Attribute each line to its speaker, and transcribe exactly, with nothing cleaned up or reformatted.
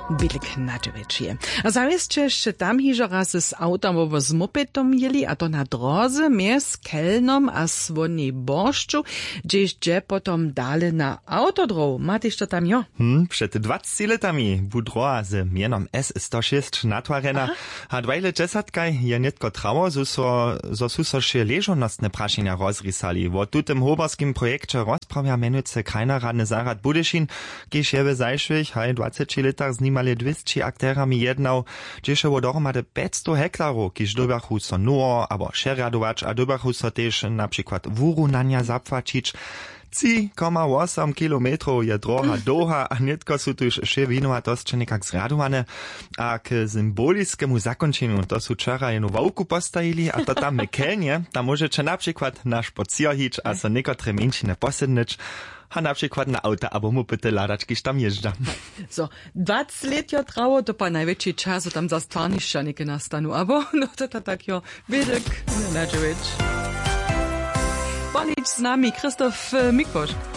Speaker 1: Bydlek Nadżewicz. A zawieszcie jeszcze tam hižo raz z autom obo z mopetom jeli, a to na drodze między Kelnom a Słonej Borszczu, gdzieś gdzie potom dale na autodrow. Matyś to tam jo?
Speaker 2: Hmm, przed dwadzieśćmi latami budroa z mianom S sto sześć natwarena, a dwajle dżesatkaj je netko trało, zo su so še ležonostne prašenja rozrisali. Wo tutem hoberskim projekcie rozprawia menujce krajnaradny Zarad Budyšin, kiež je w zajszwych, haj dwadzieścia latach z nimale dwieście akterami jednał, gdzież wo dohromady päťsto hektarów, kiež dobachu so nuo, abo šeradovač, a dobachu so też na przykład wurunania zapłacić. trzy przecinek osiem kilometrów je droga doha, a netko su tuż še winowatosće nekak zradowane, a k symboliskemu zakończeniu to su wczoraj jednu wałku postajili, a to tam mekelnie, tam możecie na przykład na špocier hić, a so nekotre menšine posednić, a na przykład na auta, abo mopety ladačkiž tam jeżdża.
Speaker 1: So, dwadzieścia lat jo trało, to pa najwięcej czasu tam za stvarnišćanike nastanu, abo no to to tak jo, Bydlek Nadżewicz. Bądź z nami Krzysztof Mikłosz.